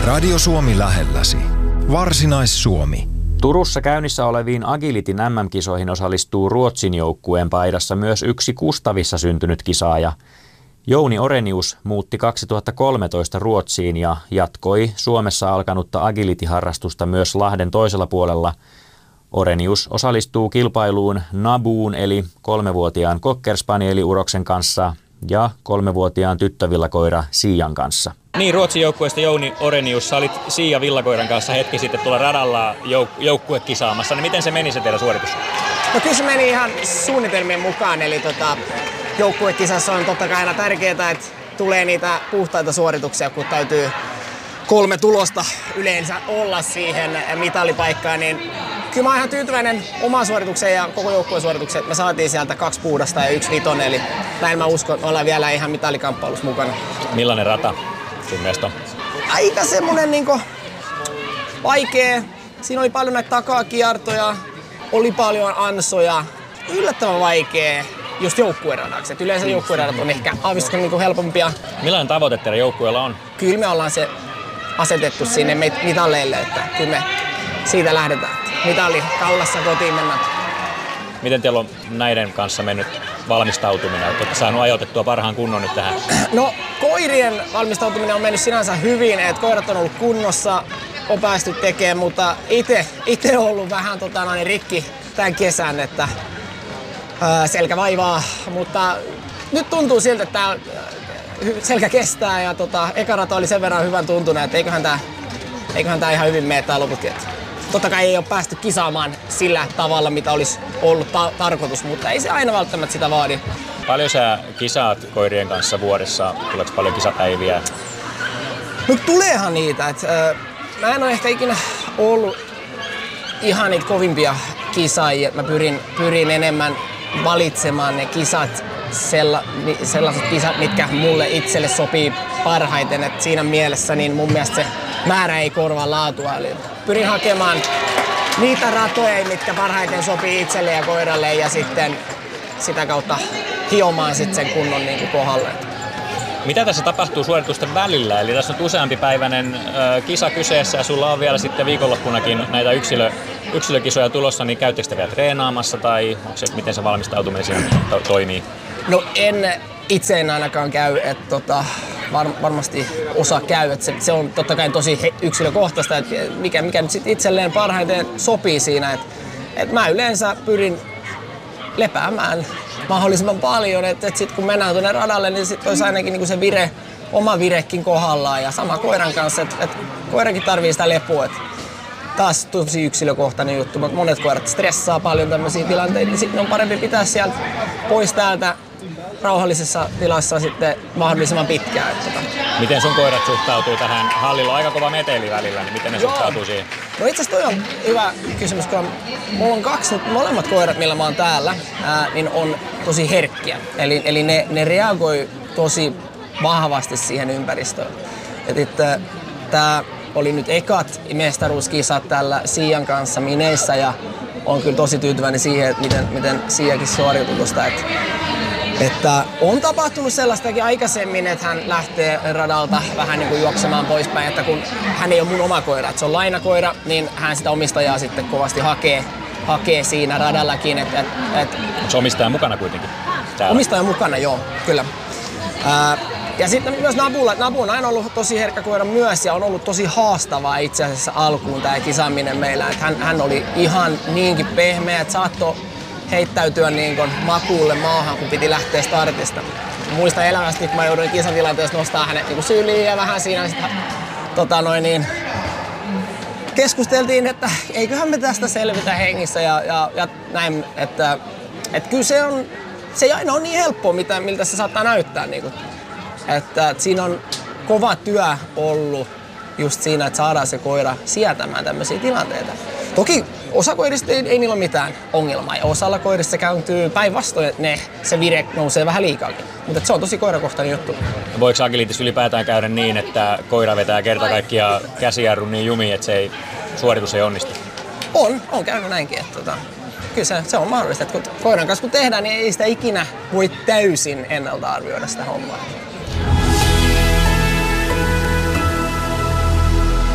Radio Suomi lähelläsi. Varsinais-Suomi. Turussa käynnissä oleviin Agilitin MM-kisoihin osallistuu Ruotsin joukkueen paidassa myös yksi Kustavissa syntynyt kisaaja. Jouni Orenius muutti 2013 Ruotsiin ja jatkoi Suomessa alkanutta agility-harrastusta myös Lahden toisella puolella. Orenius osallistuu kilpailuun Nabuun eli 3-vuotiaan Cocker-spanieli-uroksen kanssa ja 3-vuotiaan tyttövillakoira Siian kanssa. Niin, Ruotsin joukkueesta Jouni Orenius, sä olit Siia villakoiran kanssa hetki sitten tuolla radalla joukkuekisaamassa. Niin miten se meni se teidän suoritus? No kyllä se meni ihan suunnitelmien mukaan, eli joukkuekisassa on totta kai aina tärkeää, että tulee niitä puhtaita suorituksia, kun täytyy 3 tulosta yleensä olla siihen mitalipaikkaan, niin kyllä mä oon ihan tyytyväinen omaan suoritukseen ja koko joukkueen suoritukseen. Me saatiin sieltä 2 puhdasta ja 1 vitonen, eli näin mä uskon, että me ollaan vielä ihan mitalikamppailussa mukana. Millainen rata sun mielestä on? Aika semmonen niinku vaikea. Siinä oli paljon näitä takakiertoja, oli paljon ansoja. Yllättävän vaikea just joukkueradaksi. Et yleensä joukkueradat on ehkä aavistuksen niinku helpompia. Millainen tavoite teidän joukkueella on? Kyllä me ollaan se asetettu sinne mitalleille, että kyllä me siitä lähdetään. Mitalli kaulassa kotiin mennään. Miten teillä on näiden kanssa mennyt valmistautuminen? Olette saanut ajoitettua parhaan kunnon nyt tähän? No, koirien valmistautuminen on mennyt sinänsä hyvin, että koirat on ollut kunnossa, on päästy tekemään, mutta itse on ollut vähän rikki tämän kesän, että selkä vaivaa, mutta nyt tuntuu siltä, että selkä kestää ja eka rata oli sen verran hyvän tuntunut, että eiköhän tää ihan hyvin mene tää loputkin. Totta kai ei ole päästy kisaamaan sillä tavalla, mitä olisi ollut tarkoitus, mutta ei se aina välttämättä sitä vaadi. Paljon sä kisaat koirien kanssa vuodessa? Tuleeko paljon kisapäiviä? No tuleehan niitä. Mä en ole ehkä ikinä ollut ihan niitä kovimpia kisaajia. Mä pyrin enemmän valitsemaan ne kisat, sellaiset kisat, mitkä mulle itselle sopii parhaiten. Et siinä mielessä niin mun mielestä se määrä ei korvaa laatua. Eli pyrin hakemaan niitä ratoja, mitkä parhaiten sopii itselle ja koiralle ja sitten sitä kautta hiomaan sitten sen kunnon kohdalle. Mitä tässä tapahtuu suoritusten välillä? Eli tässä on useampipäiväinen kisa kyseessä ja sulla on vielä sitten viikonloppunakin näitä yksilökisoja tulossa, niin käyttekö te vielä treenaamassa tai miten se valmistautuminen siinä toimii? No itse en ainakaan käy, että varmasti osa käy, että se on totta kai tosi yksilökohtaista, että mikä nyt sit itselleen parhaiten sopii siinä, että mä yleensä pyrin lepäämään mahdollisimman paljon, että sit kun mennään tuonne radalle, niin sit olisi ainakin niinku se oma virekin kohdallaan ja sama koiran kanssa, että koirakin tarvii sitä lepoa. Et taas tosi yksilökohtainen juttu, mutta monet koirat stressaa paljon tämmöisiä tilanteita, niin sitten on parempi pitää sieltä pois täältä rauhallisessa tilassa sitten mahdollisimman pitkään. Miten sun koirat suhtautuu tähän? Hallilla on aika kova meteli välillä, niin miten ne suhtautuu siihen? No itse asiassa toi on hyvä kysymys, kun mulla on 2 molemmat koirat, millä mä oon täällä, niin on tosi herkkiä. Eli ne reagoi tosi vahvasti siihen ympäristöön. Tää oli nyt ekat mestaruuskisat tällä Siian kanssa Mineissä ja on kyllä tosi tyytyväinen siihen, että miten Siiakin suoriutui tuosta. Että on tapahtunut sellaistakin aikaisemmin, että hän lähtee radalta vähän niin kuin juoksemaan poispäin, että kun hän ei ole mun oma koira, että se on lainakoira, niin hän sitä omistajaa sitten kovasti hakee siinä radallakin. Onko se omistaja mukana kuitenkin? Täällä? Omistaja mukana, joo, kyllä. Ja sitten myös Nabu on aina ollut tosi herkkä koira myös ja on ollut tosi haastavaa itse asiassa alkuun tämä kisaaminen meillä. Että hän oli ihan niinkin pehmeä, että saattoi heittäytyä niin kuin makuulle maahan, kun piti lähteä startista. Muistan elävästi, kun mä jouduin kisatilanteessa nostaa hänet niin syliin ja vähän siinä sitten, keskusteltiin, että eiköhän me tästä selvitä hengissä ja näin, että kyllä se ei aina ole niin helppoa, miltä se saattaa näyttää. Niin kuin. Että siinä on kova työ ollut just siinä, että saadaan se koira sietämään tämmöisiä tilanteita. Toki osa koirista ei niillä ole mitään ongelmaa ja osalla koirista se käyntyy päinvastoin, että se vire nousee vähän liikaakin. Mutta se on tosi koirakohtainen juttu. Voiko agilitis ylipäätään käydä niin, että koira vetää kerta kaikkiaan käsijarrun niin jumiin, että suoritus ei onnistu? On käynyt näinkin. Että kyllä se on mahdollista, että kun koiran kanssa kun tehdään, niin ei sitä ikinä voi täysin ennalta arvioida sitä hommaa.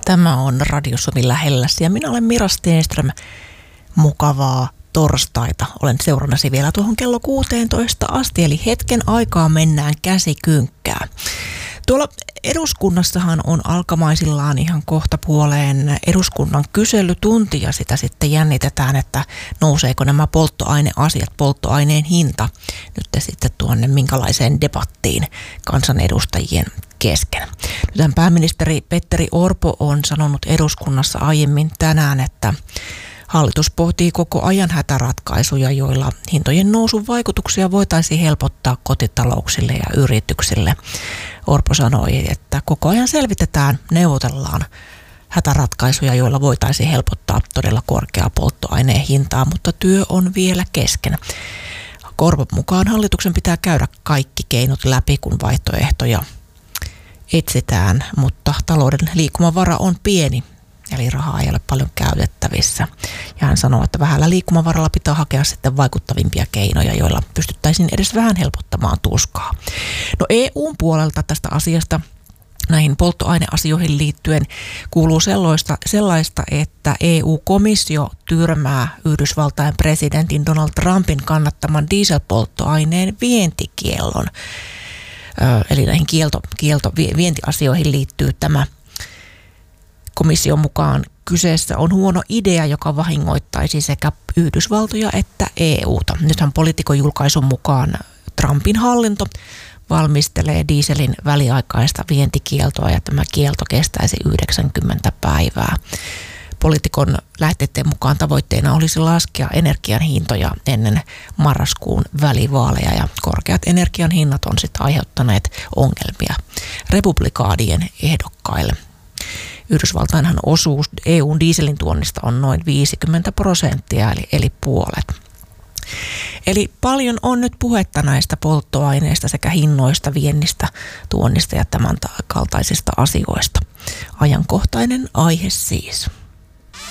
Tämä on Radio Suomi lähelläsi ja minä olen Mira Stenström. Mukavaa torstaita. Olen seurannasi vielä tuohon kello 16 asti, eli hetken aikaa mennään käsikynkkää. Tuolla eduskunnassahan on alkamaisillaan ihan kohta puoleen eduskunnan kyselytunti ja sitä sitten jännitetään, että nouseeko nämä polttoaineasiat, polttoaineen hinta nyt sitten tuonne minkälaiseen debattiin kansanedustajien kesken. Nyt pääministeri Petteri Orpo on sanonut eduskunnassa aiemmin tänään, että hallitus pohtii koko ajan hätäratkaisuja, joilla hintojen nousun vaikutuksia voitaisiin helpottaa kotitalouksille ja yrityksille. Orpo sanoi, että koko ajan selvitetään, neuvotellaan hätäratkaisuja, joilla voitaisiin helpottaa todella korkeaa polttoaineen hintaa, mutta työ on vielä kesken. Orpon mukaan hallituksen pitää käydä kaikki keinot läpi, kun vaihtoehtoja etsitään, mutta talouden liikkumavara on pieni. Eli rahaa ei ole paljon käytettävissä. Ja hän sanoo, että vähällä liikkumavaralla pitää hakea sitten vaikuttavimpia keinoja, joilla pystyttäisiin edes vähän helpottamaan tuskaa. No EUn puolelta tästä asiasta näihin polttoaineasioihin liittyen kuuluu sellaista, että EU-komissio tyrmää Yhdysvaltain presidentin Donald Trumpin kannattaman dieselpolttoaineen vientikiellon. Eli näihin vientiasioihin liittyy tämä. Komission mukaan kyseessä on huono idea, joka vahingoittaisi sekä Yhdysvaltoja että EUta. Nythän Poliitikon julkaisun mukaan Trumpin hallinto valmistelee dieselin väliaikaista vientikieltoa ja tämä kielto kestäisi 90 päivää. Poliitikon lähteiden mukaan tavoitteena olisi laskea energian hintoja ennen marraskuun välivaaleja ja korkeat energian hinnat on sitten aiheuttaneet ongelmia republikaanien ehdokkaille. Yhdysvaltainhan osuus EUn dieselin tuonnista on noin 50%, eli puolet. Eli paljon on nyt puhetta näistä polttoaineista sekä hinnoista, viennistä, tuonnista ja tämän kaltaisista asioista. Ajankohtainen aihe siis.